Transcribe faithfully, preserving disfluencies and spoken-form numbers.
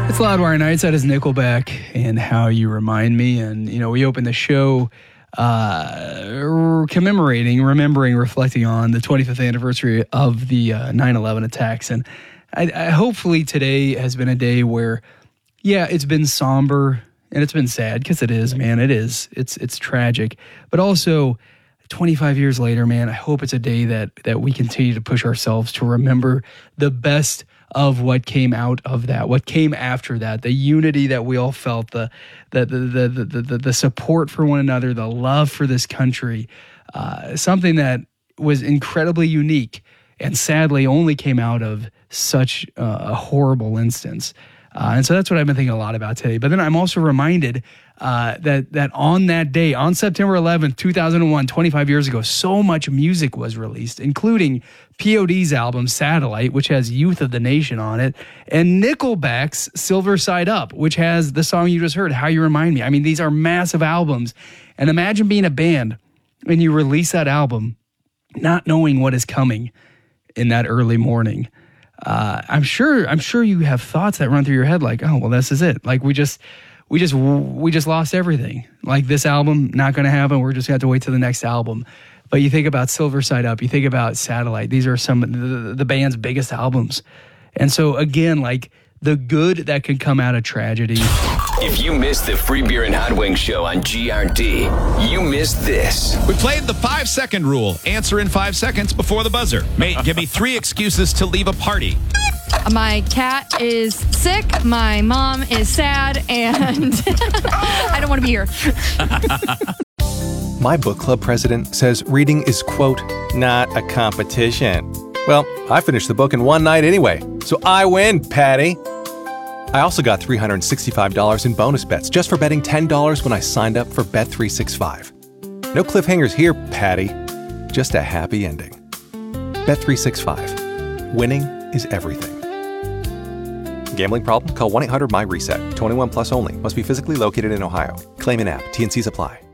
It's Loudwire Nights. That is Nickelback and How You Remind Me. And, you know, we opened the show uh, commemorating, remembering, reflecting on the twenty-fifth anniversary of the uh, nine eleven attacks. And I, I, hopefully today has been a day where, yeah, it's been somber and it's been sad because it is, man. It is. It's it's tragic. But also, twenty-five years later, man, I hope it's a day that that we continue to push ourselves to remember the best of what came out of that, what came after that, the unity that we all felt, the the the the the, the, the support for one another, the love for this country, uh, something that was incredibly unique and sadly only came out of such uh, a horrible instance. Uh, and so that's what I've been thinking a lot about today. But then I'm also reminded uh, that that on that day, on September eleventh, two thousand one, twenty-five years ago, so much music was released, including P O D's album Satellite, which has Youth of the Nation on it, and Nickelback's Silver Side Up, which has the song you just heard, How You Remind Me. I mean, these are massive albums. And imagine being a band and you release that album not knowing what is coming in that early morning. Uh, I'm sure. I'm sure you have thoughts that run through your head, like, "Oh, well, this is it. Like, we just, we just, we just lost everything. Like, this album not going to happen. We're just going to have to wait till the next album." But you think about Silver Side Up. You think about Satellite. These are some of the, the band's biggest albums. And so, again, like the good that can come out of tragedy. If you missed the Free Beer and Hot Wings show on G R D, you missed this. We played the five-second rule. Answer in five seconds before the buzzer. Mate, give me three excuses to leave a party. My cat is sick, my mom is sad, and I don't want to be here. My book club president says reading is, quote, not a competition. Well, I finished the book in one night anyway, so I win, Patty. I also got three hundred sixty-five dollars in bonus bets just for betting ten dollars when I signed up for Bet three sixty-five. No cliffhangers here, Patty. Just a happy ending. Bet three sixty-five. Winning is everything. Gambling problem? Call one eight hundred M Y RESET. twenty-one plus only. Must be physically located in Ohio. Claim in app. T and Cs apply.